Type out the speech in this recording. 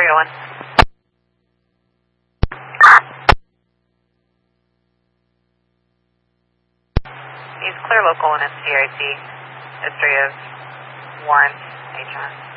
going? He's clear local and STRC, history of warrants, H1.